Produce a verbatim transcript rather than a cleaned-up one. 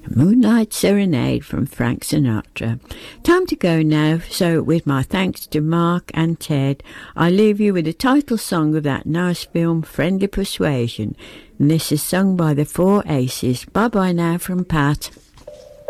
Moonlight Serenade from Frank Sinatra. Time to go now, so with my thanks to Mark and Ted, I leave you with the title song of that nice film, Friendly Persuasion. And this is sung by the Four Aces. Bye-bye now from Pat.